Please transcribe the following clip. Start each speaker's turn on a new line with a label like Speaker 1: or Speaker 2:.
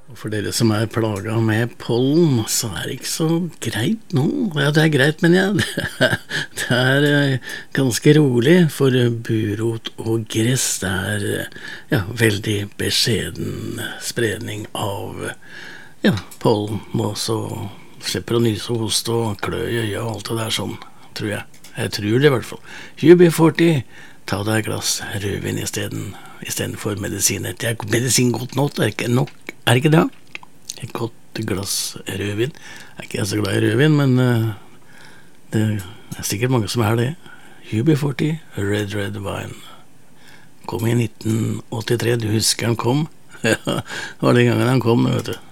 Speaker 1: For dere som plaget med pollen, så det ikke så greit nå. Ja, det greit, men ja, det ganske rolig, for burot og gress, det ja, veldig beskjeden spredning av pollen, og så slipper å nyse og hoste og klø i øya og alt det der sånn, tror jeg. Jeg tror det i hvert fall. UB40, ta deg et glass rødvin i stedet for medisiner. Det medisin godt nok, det ikke nok. Er det ikke det? Et godt glass rødvin. Jeg ikke så glad i rødvin, men det sikkert mange som det. UB40, Red Wine. Kom i 1983, du husker han kom? Ja, det var den gangen han kom, vet du.